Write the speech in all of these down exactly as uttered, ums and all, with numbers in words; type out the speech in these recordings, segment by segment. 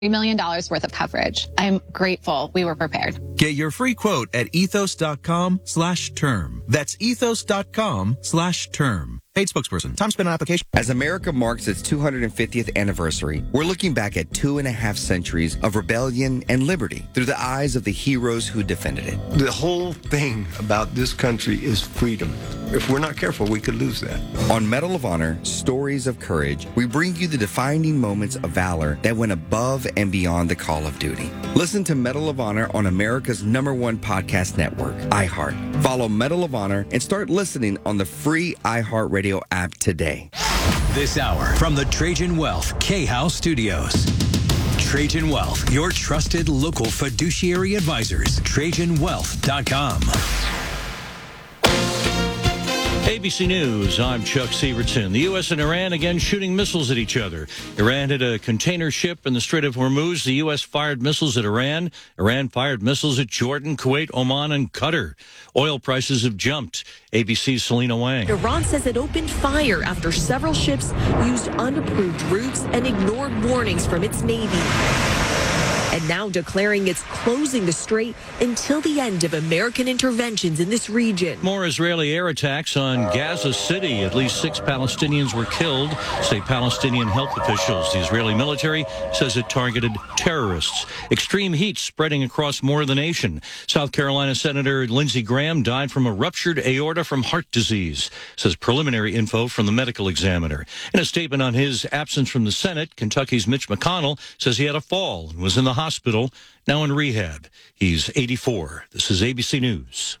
three million dollars worth of coverage. I'm grateful we were prepared. Get your free quote at ethos.com slash term. That's ethos.com slash term. Paid spokesperson. Time spent on application. As America marks its two hundred fiftieth anniversary, we're looking back at two and a half centuries of rebellion and liberty through the eyes of the heroes who defended it. The whole thing about this country is freedom. If we're not careful, we could lose that. On Medal of Honor, Stories of Courage, we bring you the defining moments of valor that went above and beyond the call of duty. Listen to Medal of Honor on America's number one podcast network, iHeart. Follow Medal of Honor and start listening on the free iHeartRadio app today. This hour from the Trajan Wealth K-House Studios. Trajan Wealth, your trusted local fiduciary advisors. Trajan Wealth dot com. A B C News, I'm Chuck Severson. The U S and Iran again shooting missiles at each other. Iran hit a container ship in the Strait of Hormuz. The U S fired missiles at Iran. Iran fired missiles at Jordan, Kuwait, Oman, and Qatar. Oil prices have jumped. A B C's Selena Wang. Iran says it opened fire after several ships used unapproved routes and ignored warnings from its Navy. And now declaring it's closing the strait until the end of American interventions in this region. More Israeli air attacks on Gaza City. At least six Palestinians were killed, say Palestinian health officials. The Israeli military says it targeted terrorists. Extreme heat spreading across more of the nation. South Carolina Senator Lindsey Graham died from a ruptured aorta from heart disease, says preliminary info from the medical examiner. In a statement on his absence from the Senate, Kentucky's Mitch McConnell says he had a fall and was in the hospital, now in rehab. He's eighty-four. This is A B C News.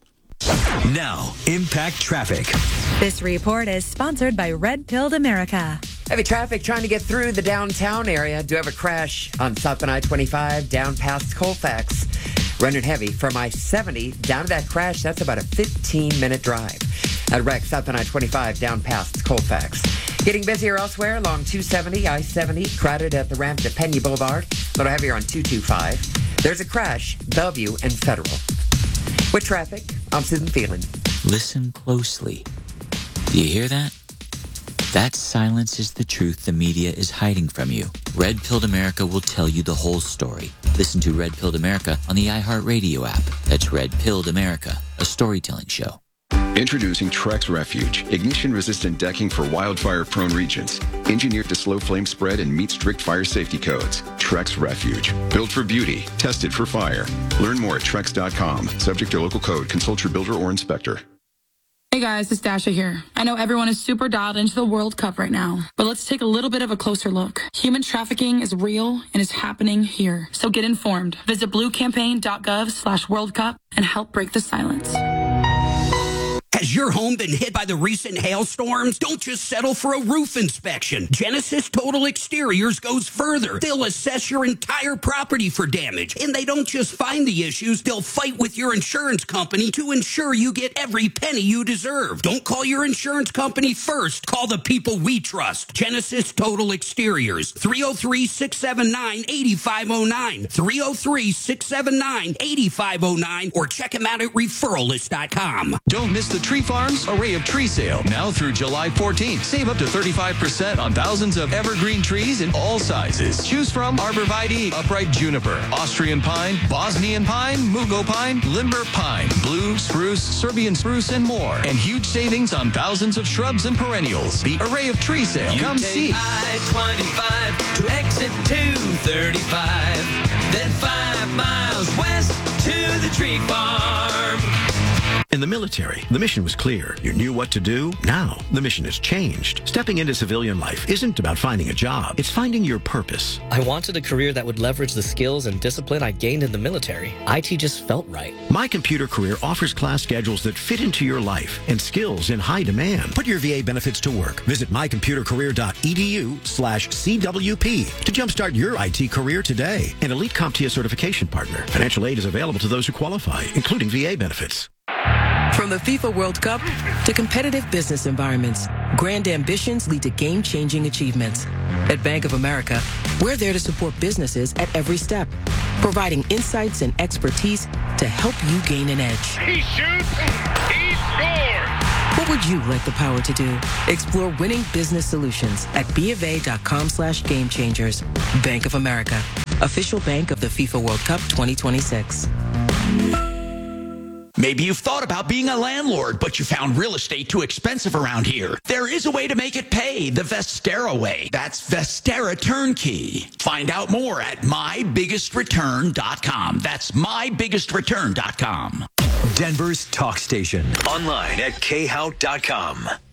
Now, Impact Traffic. This report is sponsored by Red Pilled America. Heavy traffic trying to get through the downtown area. Do have a crash on South I twenty-five down past Colfax. Running heavy from I seventy down to that crash. That's about a fifteen-minute drive. At wreck South I twenty-five down past Colfax. Getting busier elsewhere along two seventy, I seventy, crowded at the ramp to Pena Boulevard. A little heavier on two twenty-five. There's a crash, Bellevue and Federal. With traffic, I'm Susan Phelan. Listen closely. Do you hear that? That silence is the truth the media is hiding from you. Red Pilled America will tell you the whole story. Listen to Red Pilled America on the iHeartRadio app. That's Red Pilled America, a storytelling show. Introducing Trex Refuge, ignition-resistant decking for wildfire-prone regions. Engineered to slow flame spread and meet strict fire safety codes. Trex Refuge, built for beauty, tested for fire. Learn more at trex dot com. Subject to local code. Consult your builder or inspector. Hey guys, it's Dasha here. I know everyone is super dialed into the World Cup right now, but let's take a little bit of a closer look. Human trafficking is real and is happening here. So get informed. Visit bluecampaign.gov slash World Cup and help break the silence. Has your home been hit by the recent hailstorms? Don't just settle for a roof inspection. Genesis Total Exteriors goes further. They'll assess your entire property for damage. And they don't just find the issues, they'll fight with your insurance company to ensure you get every penny you deserve. Don't call your insurance company first. Call the people we trust. Genesis Total Exteriors. three oh three, six seven nine, eight five oh nine. three oh three, six seven nine, eight five oh nine. Or check them out at referral list dot com. Don't miss the Tree Farms Array of Tree Sale. Now through July fourteenth. Save up to thirty-five percent on thousands of evergreen trees in all sizes. Choose from Arborvitae, Upright Juniper, Austrian Pine, Bosnian Pine, Mugo Pine, Limber Pine, Blue, Spruce, Serbian Spruce, and more. And huge savings on thousands of shrubs and perennials. The Array of Tree Sale. You Come take see. I twenty-five to exit two thirty-five. Then five miles west to the Tree Farm. In the military, the mission was clear. You knew what to do. Now, the mission has changed. Stepping into civilian life isn't about finding a job. It's finding your purpose. I wanted a career that would leverage the skills and discipline I gained in the military. I T just felt right. My Computer Career offers class schedules that fit into your life and skills in high demand. Put your V A benefits to work. Visit mycomputercareer.edu slash CWP to jumpstart your I T career today. An Elite CompTIA certification partner. Financial aid is available to those who qualify, including V A benefits. From the FIFA World Cup to competitive business environments, grand ambitions lead to game-changing achievements. At Bank of America, we're there to support businesses at every step, providing insights and expertise to help you gain an edge. He shoots, he scores! What would you like the power to do? Explore winning business solutions at bofa.com slash game changers. Bank of America, official bank of the FIFA World Cup twenty twenty-six. Maybe you've thought about being a landlord, but you found real estate too expensive around here. There is a way to make it pay, the Vestera way. That's Vestera Turnkey. Find out more at my biggest return dot com. That's my biggest return dot com. Denver's talk station. Online at k hout dot com.